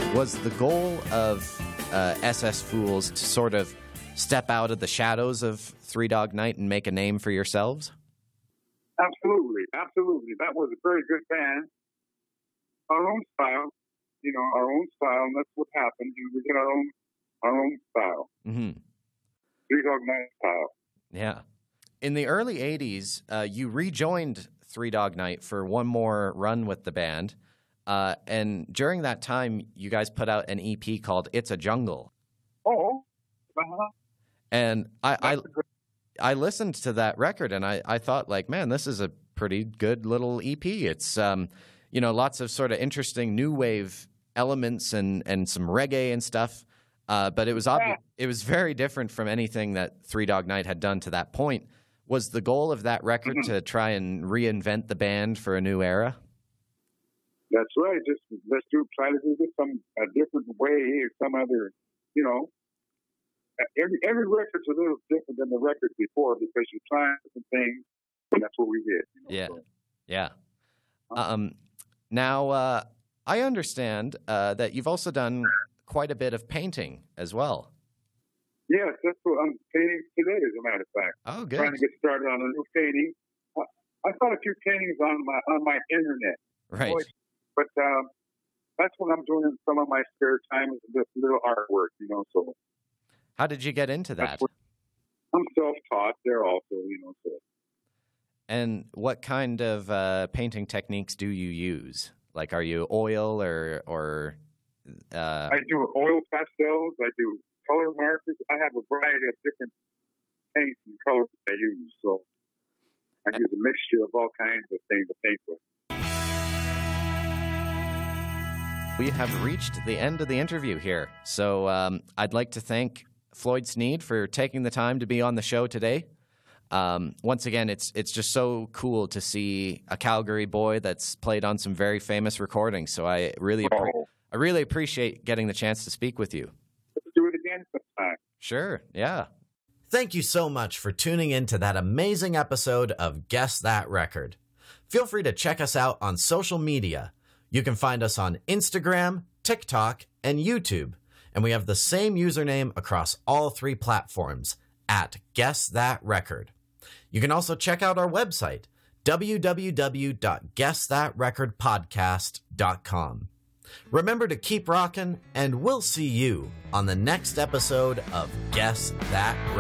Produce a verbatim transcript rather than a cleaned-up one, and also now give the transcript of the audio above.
Was the goal of uh, S S Fools to sort of step out of the shadows of Three Dog Night and make a name for yourselves? Absolutely, absolutely. That was a very good band. Our own style, you know, our own style, and that's what happened. We get our own, our own style. Mm-hmm. Three Dog Night style. Yeah. In the early eighties, uh, you rejoined Three Dog Night for one more run with the band. Uh, and during that time, you guys put out an E P called It's a Jungle. Oh, uh-huh. And I, I, I listened to that record, and I, I thought, like, man, this is a pretty good little E P. It's, um, you know, lots of sort of interesting new wave elements and, and some reggae and stuff. Uh, but it was obvi- it was very different from anything that Three Dog Night had done to that point. Was the goal of that record mm-hmm. to try and reinvent the band for a new era? That's right. Just let's do try to do this some a different way, or some other, you know. Every every record's a little different than the record before because you're trying different things, and that's what we did. You know, yeah, so. yeah. Um, now uh, I understand uh, that you've also done quite a bit of painting as well. Yes, that's what I'm painting today, as a matter of fact. Oh, good. Trying to get started on a new painting. I thought a few paintings on my on my internet. Right. Always, but um, that's what I'm doing in some of my spare time is this little artwork, you know. So. How did you get into that? What, I'm self-taught there also, you know. So. And what kind of uh, painting techniques do you use? Like, are you oil or or? Uh... I do oil pastels. I do color markers. I have a variety of different paints and colors I use. So I use a mixture of all kinds of things to paint with. We have reached the end of the interview here. So um, I'd like to thank Floyd Sneed for taking the time to be on the show today. Um, once again, it's it's just so cool to see a Calgary boy that's played on some very famous recordings. So I really, appre- oh. I really appreciate getting the chance to speak with you. Let's do it again sometime. Sure, yeah. Thank you so much for tuning in to that amazing episode of Guess That Record. Feel free to check us out on social media. You can find us on Instagram, TikTok, and YouTube. And we have the same username across all three platforms, at Guess That Record. You can also check out our website, w w w dot guess that record podcast dot com. Remember to keep rocking, and we'll see you on the next episode of Guess That Record.